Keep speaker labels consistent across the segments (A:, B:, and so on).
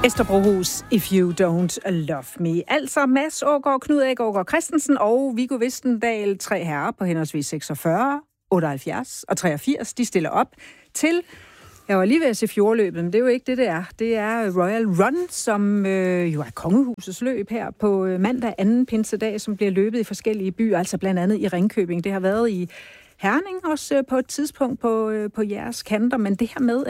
A: Esther Brohus, If You Don't Love Me. Altså Mads Aagaard, Knud Aagaard Christensen og Viggo Vestendal, 3 herrer på henholdsvis 46, 78 og 83. De stiller op til, jeg var lige ved at se fjordløbet, men det er jo ikke det er. Det er Royal Run, som jo er kongehusets løb her på mandag 2. pinsedag, som bliver løbet i forskellige byer, altså blandt andet i Ringkøbing. Det har været i Herning også på et tidspunkt på jeres kanter, men det her med,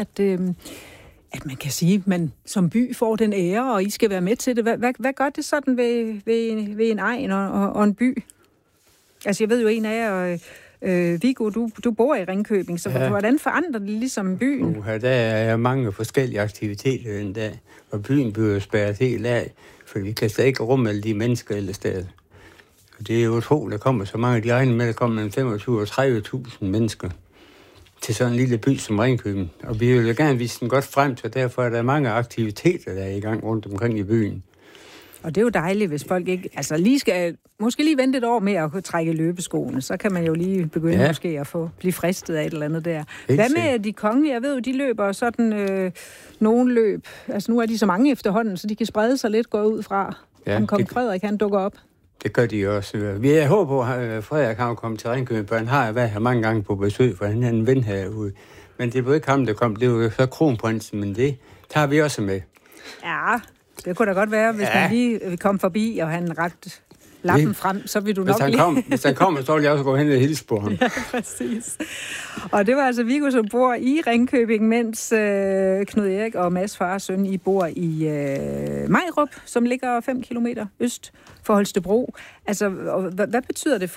A: at man kan sige, at man som by får den ære, og I skal være med til det. Hvad gør det sådan ved en egen og en by? Altså, jeg ved jo, en af jer, Viggo, du bor i Ringkøbing, så hvordan forandrer det ligesom byen?
B: Der er mange forskellige aktiviteter den dag, og byen bliver spærret helt af, for vi kan slet ikke rumme alle de mennesker alle steder. Og det er jo utroligt, der kommer så mange. De regner med, at der kommer mellem 25 og 30.000 mennesker til sådan en lille by som Ringkøbing. Og vi vil jo gerne vise den godt frem, så derfor er der mange aktiviteter, der er i gang rundt omkring i byen.
A: Og det er jo dejligt, hvis folk ikke måske lige vente et år med at trække løbeskoene, så kan man jo lige begynde måske at blive fristet af et eller andet der. Hvad med de kongelige? Jeg ved jo, de løber sådan nogle løb. Altså nu er de så mange efterhånden, så de kan sprede sig lidt, gå ud fra. Om kong Frederik, han dukker op.
B: Det gør de også. Vi håber på, at Frederik har kommet til Ringkøbing, for han har været her mange gange på besøg, for han er en ven herude. Men det var ikke ham, der kom. Det var så kronprinsen, men det tager vi også med.
A: Ja, det kunne da godt være, hvis man lige kom forbi, og han rakte lappen frem, så vil du nok
B: Hvis han kommer, så vil jeg også gå hen og hilse på ham.
A: Ja, præcis. Og det var altså Viggo, som bor i Ringkøbing, mens Knud Erik og Mads far og søn, I bor i Majrup, som ligger 5 kilometer øst for Holstebro. Altså, hvad betyder det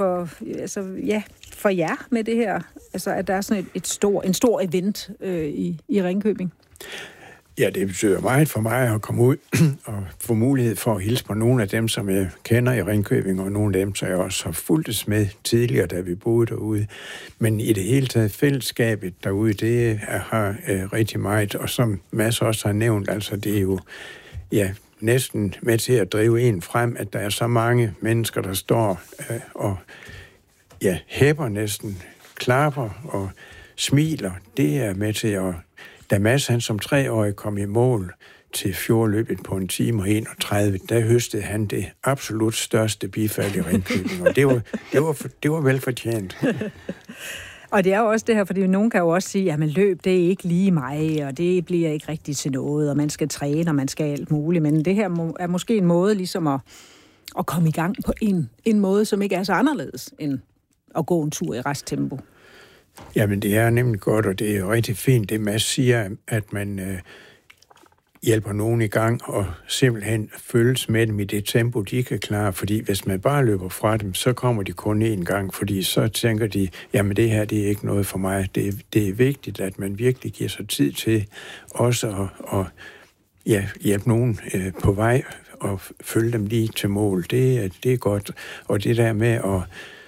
A: for jer med det her? Altså, at der er sådan en stor event i Ringkøbing?
C: Ja, det betyder meget for mig at komme ud og få mulighed for at hilse på nogle af dem, som jeg kender i Ringkøbing, og nogle af dem, som jeg også har fulgtes med tidligere, da vi boede derude. Men i det hele taget, fællesskabet derude, det har rigtig meget, og som Mads også har nævnt, altså det er jo næsten med til at drive en frem, at der er så mange mennesker, der står og hæpper næsten, klapper og smiler. Det er med til at... Da Mads, han som 3-årig kom i mål til fjordløbet på 1 time og 31, der høstede han det absolut største bifald i Ringkøbing, og det var velfortjent.
A: Og det er jo også det her, fordi nogen kan jo også sige, at løb, det er ikke lige mig, og det bliver ikke rigtigt til noget, og man skal træne, og man skal alt muligt, men det her er måske en måde ligesom at komme i gang på en måde, som ikke er så anderledes end at gå en tur i resttempo.
C: Jamen, det er nemlig godt, og det er rigtig fint, det Mads siger, at man hjælper nogen i gang og simpelthen følges med dem i det tempo, de kan klare. Fordi hvis man bare løber fra dem, så kommer de kun én gang, fordi så tænker de, jamen det her, det er ikke noget for mig. Det er vigtigt, at man virkelig giver sig tid til også at hjælpe nogen på vej og følge dem lige til mål. Det er godt. Og det der med at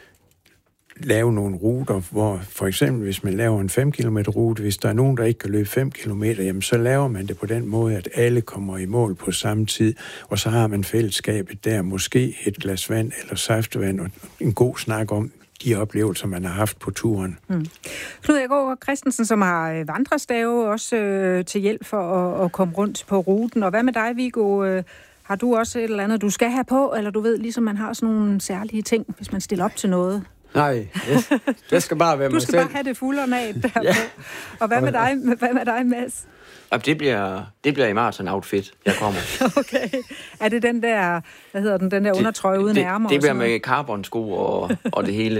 C: lave nogle ruter, hvor for eksempel, hvis man laver en 5 km rute, hvis der er nogen, der ikke kan løbe 5 km, jamen så laver man det på den måde, at alle kommer i mål på samme tid, og så har man fællesskabet der, måske et glas vand eller saftevand, og en god snak om de oplevelser, man har haft på turen.
A: Knud Aagaard Christensen, som har vandrestave også til hjælp for at komme rundt på ruten, og hvad med dig, Viggo? Har du også et eller andet, du skal have på, eller du ved, ligesom man har sådan nogle særlige ting, hvis man stiller op til noget?
B: Nej, det skal bare være mig selv.
A: Du skal bare have det fuldernat derpå. Ja. Og hvad med dig, Mads?
D: Det bliver i maraton-outfit, jeg kommer.
A: Okay. Er det den der, hvad hedder den der undertrøje uden ærmer?
D: Det bliver med carbonsko og det hele.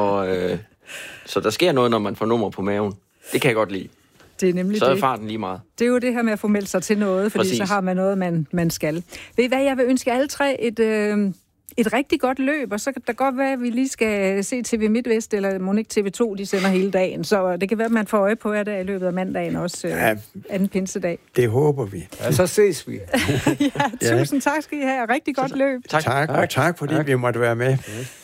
D: Så der sker noget, når man får nummer på maven. Det kan jeg godt lide.
A: Det er nemlig
D: så er farten lige meget.
A: Det er jo det her med at få meldt sig til noget, fordi præcis. Så har man noget, man skal. Ved I hvad, jeg vil ønske alle tre et rigtig godt løb, og så kan det godt være, at vi lige skal se TV MidtVest, eller må ikke TV2, de sender hele dagen. Så det kan være, at man får øje på jer der i løbet af mandagen, også anden pinsedag.
C: Det håber vi.
B: Ja, så ses vi.
A: Tusind tak skal I have, og rigtig godt løb.
C: Tak, og tak fordi vi måtte være med.